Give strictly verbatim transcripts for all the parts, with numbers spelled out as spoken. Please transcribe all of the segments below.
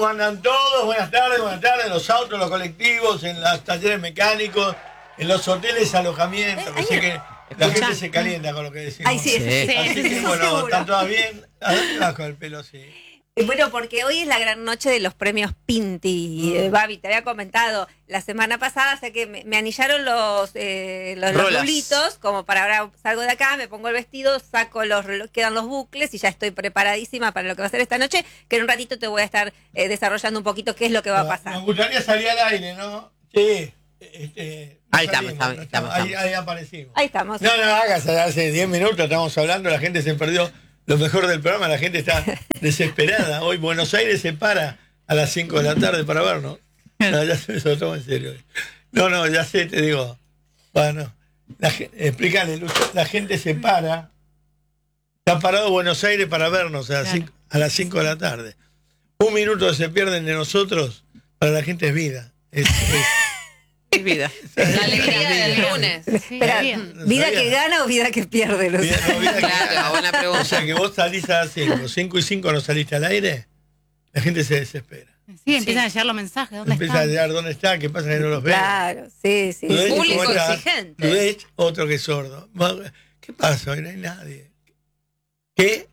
¿Cómo andan todos? Buenas tardes, buenas tardes. En los autos, los colectivos, en los talleres mecánicos, en los hoteles, alojamientos. Eh, Así que la gente se calienta con lo que decimos. Ay, sí, sí, sí. Así Sí, que sí, bueno, seguro. ¿están todas bien? ¿A dónde vas con el pelo así? Bueno, porque hoy es la gran noche de los premios Pinti. Eh, Babi, te había comentado la semana pasada, o sea que me, me anillaron los, eh, los, los rulitos, como para ahora salgo de acá, me pongo el vestido, saco los relo- quedan los bucles y ya estoy preparadísima para lo que va a ser esta noche, que en un ratito te voy a estar eh, desarrollando un poquito qué es lo que va a pasar. Nos gustaría salir al aire, ¿no? Sí. Este, no Ahí estamos, salimos, estamos, no estamos, ahí, estamos. ahí aparecimos. Ahí estamos. No, no, hagas, hace diez minutos estamos hablando, la gente se perdió lo mejor del programa, la gente está desesperada. Hoy Buenos Aires se para a las cinco de la tarde para vernos. No, ya se me soltó en serio. No, no, ya sé, te digo. Bueno, la, explícale, Lucho, la gente se para, está parado Buenos Aires para vernos a las, Claro. cinco, a las cinco de la tarde. Un minuto que se pierden de nosotros, para la gente es vida. Es, es, Es vida. La alegría del lunes. Sí, Espera, bien. no ¿vida sabía. que gana o vida que pierde? Luz? vida, no, vida que- Claro, buena O pregunta. sea que vos salís a las cinco, cinco y cinco no saliste al aire, la gente se desespera. Sí, empiezan a llegar los mensajes. ¿Dónde Empieza a están? llegar dónde está, qué pasa que no los ve. Claro, sí, sí. Ludech, sí. ¿cómo Público está? exigente. Ludech, otro que es sordo. ¿Qué pasa? Hoy no hay nadie. ¿Qué?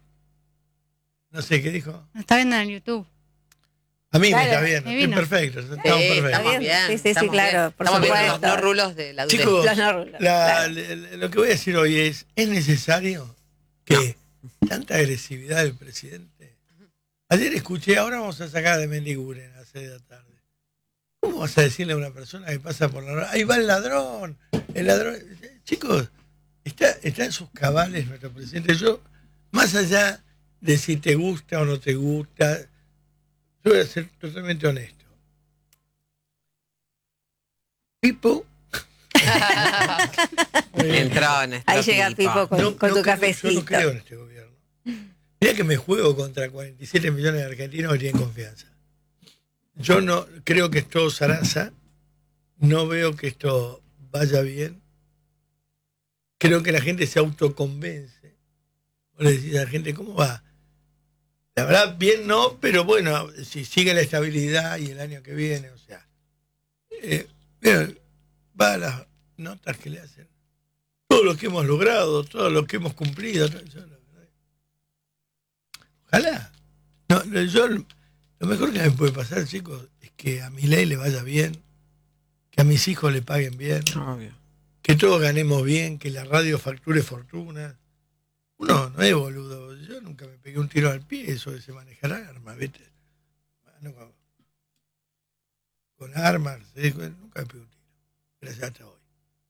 No sé, ¿qué dijo? Está viendo en YouTube. A mí Claro, me está bien, me estoy vino. perfecto, estamos Sí, perfectos. estamos bien. bien. Sí, sí, sí, estamos claro, bien. por Estamos viendo los supuesto. no rulos de la adultez. Chicos, Los no rulos, la- claro. le- le- lo que voy a decir hoy es, ¿es necesario que tanta agresividad del presidente? Ayer escuché, ahora vamos a sacar de Mendiguren a las seis de la tarde. ¿Cómo vas a decirle a una persona que pasa por la... Ahí va el ladrón, el ladrón. Chicos, está, está en sus cabales nuestro presidente. Yo, más allá de si te gusta o no te gusta, yo voy a ser totalmente honesto. Pipo... Entró en nuestro Ahí llega Pipo con, No, con no tu creo- cafecito. Yo no creo en este gobierno. Mira que me juego contra cuarenta y siete millones de argentinos que tienen confianza. Yo no creo que esto zaraza, no veo que esto vaya bien. Creo que la gente se autoconvence. Vos le decís a la gente, ¿cómo va? La verdad, bien no, pero bueno, si sigue la estabilidad y el año que viene, o sea. Eh, mira, va a las notas que le hacen. Todo lo que hemos logrado, todo lo que hemos cumplido. todo eso, ojalá. No, no, yo, lo mejor que me puede pasar, chicos, es que a mi ley le vaya bien, que a mis hijos le paguen bien, Obvio. que todos ganemos bien, que la radio facture fortuna. Uno no es boludo. Yo nunca me pegué un tiro al pie, eso de se manejar armas, ¿viste? Bueno, con, con armas, ¿sí? Nunca me pegué un tiro. Gracias hasta hoy.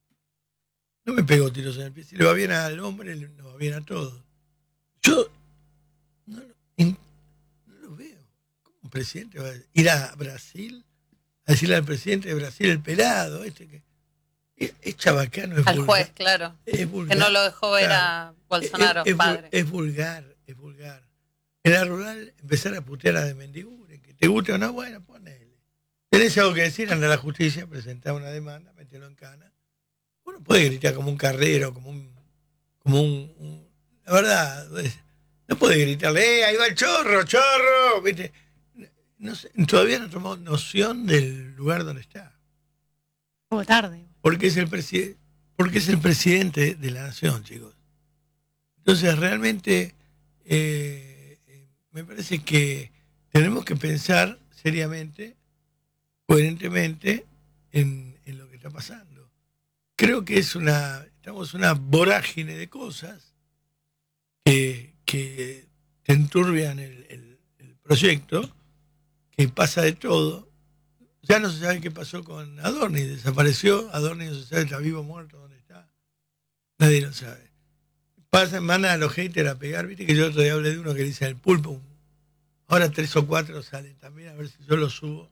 No me pego tiros en el pie. Si le va bien al hombre, le va bien a todos. Yo no, lo- in- no lo veo. ¿Cómo un presidente va a ir a Brasil a decirle al presidente de Brasil, el pelado, este que es, es chabacano, es Al vulgar, juez, claro. es vulgar, Que no lo dejó ver claro. a Bolsonaro, es, es, padre. es vulgar, es vulgar. En la rural empezar a putear a de Mendiguren, que te guste o no, bueno, ponele. Tenés algo que decir, anda a la justicia, presentá una demanda, mételo en cana. Uno puede gritar como un carrero, como un, como un, un- la verdad, es- no puede gritarle, eh, ahí va el chorro, chorro, ¿viste? No sé, todavía no tomó noción del lugar donde está. Poco tarde. Porque es el presidente, porque es el presidente de la nación, chicos. Entonces realmente eh, eh, me parece que tenemos que pensar seriamente, coherentemente, en, en lo que está pasando. Creo que es una, estamos en una vorágine de cosas que, que te enturbian el, el- el proyecto, que pasa de todo. Ya no se sabe qué pasó con Adorni, desapareció, Adorni no se sabe, está vivo o muerto, dónde está. Nadie lo sabe. Pasan, mandan a los haters a pegar, viste que yo otro día hablé de uno que dice el pulpo. Ahora tres o cuatro salen también, a ver si yo lo subo.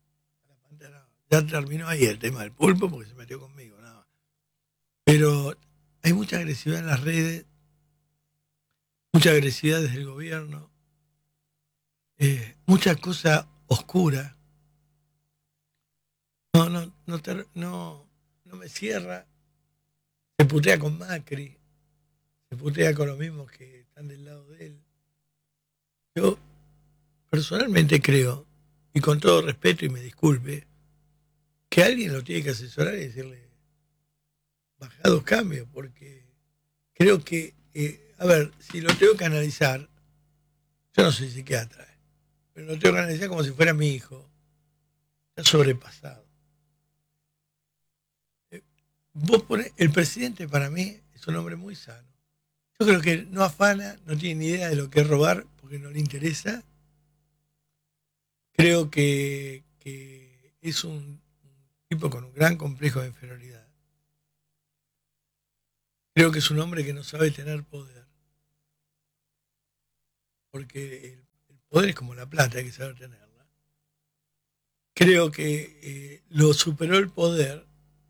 Ya terminó ahí el tema del pulpo porque se metió conmigo, nada más. Pero hay mucha agresividad en las redes, mucha agresividad desde el gobierno, eh, mucha cosa oscura. No, no, no, ter- no, no me cierra. Se putea con Macri, se putea con los mismos que están del lado de él. Yo personalmente creo y con todo respeto, y me disculpe, que alguien lo tiene que asesorar y decirle, baja dos cambios, porque creo que, eh, a ver, si lo tengo que analizar, yo no soy psiquiatra, eh, pero lo tengo que analizar como si fuera mi hijo, está sobrepasado. Eh, vos ponés, el presidente para mí es un hombre muy sano. Yo creo que no afana, no tiene ni idea de lo que es robar, porque no le interesa. Creo que, que es un, un tipo con un gran complejo de inferioridad. Creo que es un hombre que no sabe tener poder. Porque el, el poder es como la plata, hay que saber tenerla. Creo que eh, lo superó el poder.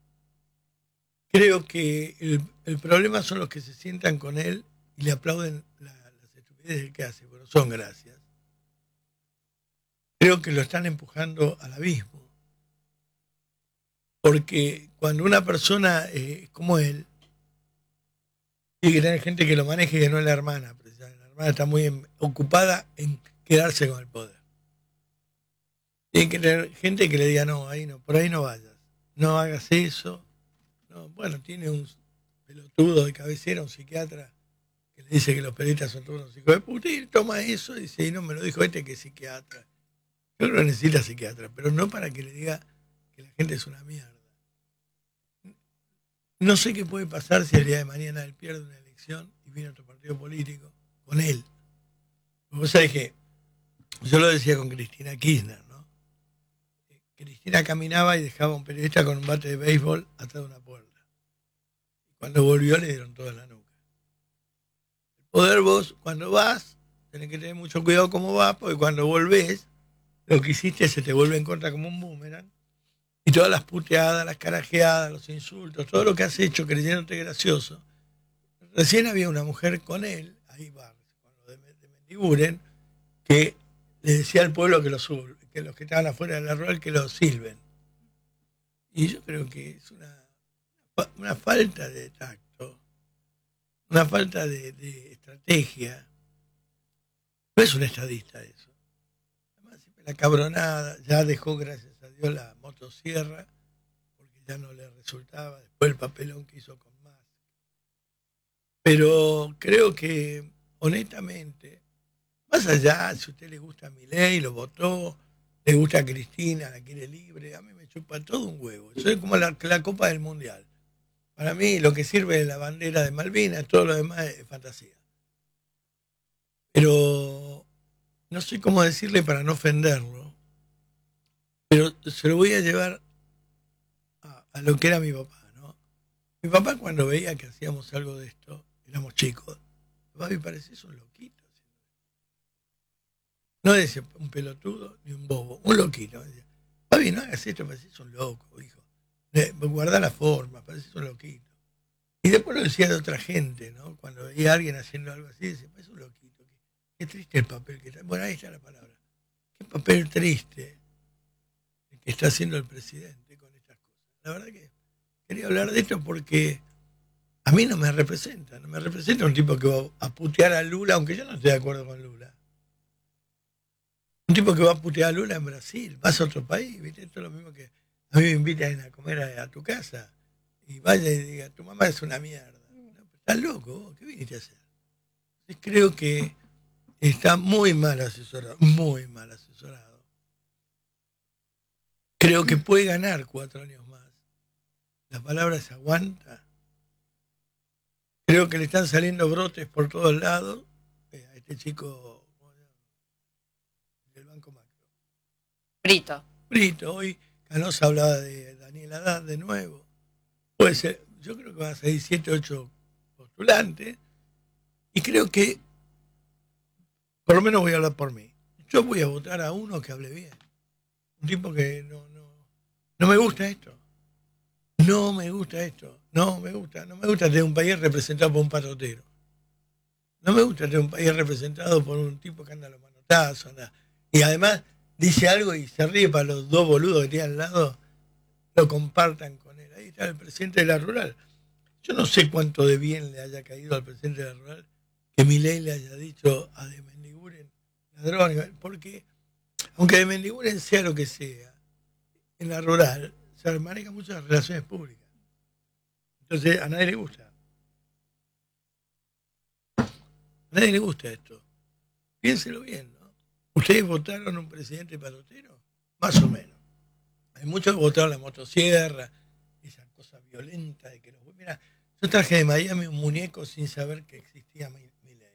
Creo que el, el problema son los que se sientan con él y le aplauden la, las estupideces que hace, pero son gracias. Creo que lo están empujando al abismo. Porque cuando una persona eh, como él, tiene que tener gente que lo maneje y que no es la hermana. La hermana está muy en, ocupada en quedarse con el poder. Tiene que tener gente que le diga, no, ahí no, por ahí no vayas. No hagas eso. No, bueno, tiene un pelotudo de cabecera, un psiquiatra, que le dice que los periodistas son todos unos hijos de puta, y toma eso y dice, y no, me lo dijo este que es psiquiatra. Yo creo que necesita psiquiatra, pero no para que le diga que la gente es una mierda. No sé qué puede pasar si el día de mañana él pierde una elección y viene otro partido político con él. Vos sabés que yo lo decía con Cristina Kirchner, ¿no? Cristina caminaba y dejaba a un periodista con un bate de béisbol atado a una puerta. Cuando volvió le dieron todo en la nuca. El poder vos, cuando vas, tenés que tener mucho cuidado cómo vas, porque cuando volvés, lo que hiciste se te vuelve en contra como un boomerang. Y todas las puteadas, las carajeadas, los insultos, todo lo que has hecho creyéndote gracioso. Recién había una mujer con él, ahí va, con lo de, de Mendiguren, que le decía al pueblo que los, que los que estaban afuera de la rural que los silben. Y yo creo que es una, una falta de tacto, una falta de, de estrategia. No es un estadista eso. Además, la cabronada, ya dejó, gracias a Dios, la motosierra, porque ya no le resultaba, después el papelón que hizo con más. Pero creo que, honestamente, más allá, si a usted le gusta Milei, lo votó, le gusta a Cristina, la quiere libre, a mí me chupa todo un huevo. Eso es como la, la Copa del Mundial. Para mí lo que sirve es la bandera de Malvinas, todo lo demás es fantasía. Pero no sé cómo decirle para no ofenderlo, pero se lo voy a llevar a, a lo que era mi papá, ¿no? Mi papá, cuando veía que hacíamos algo de esto, éramos chicos, papá me parecía un loquito. No decía un pelotudo ni un bobo, un loquito. Decía, papi, no hagas esto, pareces un loco, hijo. Guarda la forma, pareces un loquito. Y después lo decía de otra gente, ¿no? Cuando veía a alguien haciendo algo así, decía, pareces un loquito. Qué, qué triste el papel que está. Bueno, ahí está la palabra. Qué papel triste el que está haciendo el presidente con estas cosas. La verdad que quería hablar de esto porque a mí no me representa. No me representa un tipo que va a putear a Lula, aunque yo no esté de acuerdo con Lula. Un tipo que va a putear a Lula en Brasil, vas a otro país, ¿viste? Esto es lo mismo que a mí me invitan a comer a, a tu casa y vaya y diga, tu mamá es una mierda. No, estás loco, vos, ¿qué viniste a hacer? Entonces creo que está muy mal asesorado, muy mal asesorado. Creo que puede ganar cuatro años más. La palabra se aguanta. Creo que le están saliendo brotes por todos lados. Eh, a este chico del Banco Macro. Brito. Brito, hoy Canosa hablaba de Daniel Haddad de nuevo. Puede ser, yo creo que van a salir siete, ocho postulantes. Y creo que, por lo menos voy a hablar por mí. Yo voy a votar a uno que hable bien. Un tipo que no, no, no me gusta esto. No me gusta esto. No me gusta. No me gusta tener un país representado por un patotero. No me gusta tener un país representado por un tipo que anda a los manotazos. Anda. Y además dice algo y se ríe para los dos boludos que tiene al lado, lo compartan con él. Ahí está el presidente de la rural. Yo no sé cuánto de bien le haya caído al presidente de la rural que Milei le haya dicho a de Mendiguren ladrón, porque, aunque de Mendiguren sea lo que sea, en la rural se manejan muchas relaciones públicas. Entonces a nadie le gusta. A nadie le gusta esto. Piénselo bien, ¿no? ¿Ustedes votaron un presidente patotero? Más o menos. Hay muchos que votaron la motosierra, esa cosa violenta de que los... Mira, yo traje de Miami un muñeco sin saber que existía mi, mi ley.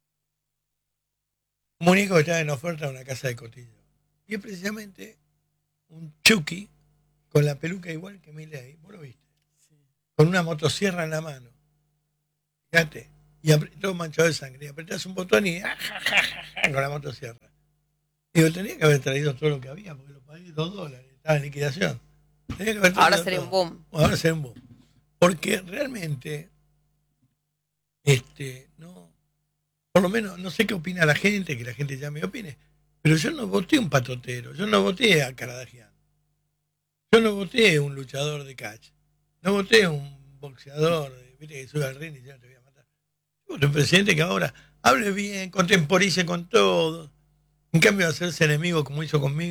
Un muñeco que estaba en oferta en una casa de Cotillo. Y es precisamente un Chucky con la peluca igual que mi ley. ¿Vos lo viste? Sí. Con una motosierra en la mano. Fíjate. Y todo manchado de sangre. Y apretás un botón y ¡ah, ja, ja, ja, ja! Con la motosierra. Digo, tenía que haber traído todo lo que había, porque lo pagué dos dólares. Estaba en liquidación. Ahora sería un boom. Ahora sería un boom. Porque realmente, este, no, por lo menos, no sé qué opina la gente, que la gente ya me opine, pero yo no voté un patotero, yo no voté a Caradagian, yo no voté un luchador de catch, no voté un boxeador, viste que sube al ring y ya te voy a matar. Yo voté un presidente que ahora hable bien, contemporice con todo, en cambio de hacerse enemigo como hizo conmigo.